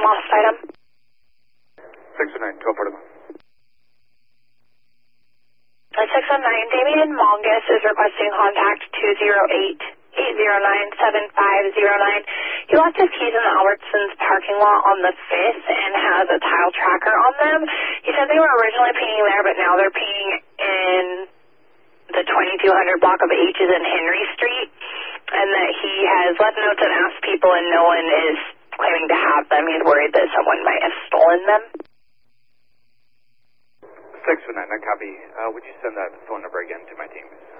lost item. 609, 1241. 609, Damian Mongus is requesting contact 208-809-7509. He left his keys in the Albertsons parking lot on the 5th and has a tile tracker on them. He said they were originally painting there, but now they're painting in the 2200 block of H's in Henry Street, and that he has left notes and asked people, and no one is claiming to have them. He's worried that someone might have stolen them. 609, I copy. Would you send that phone number again to my team?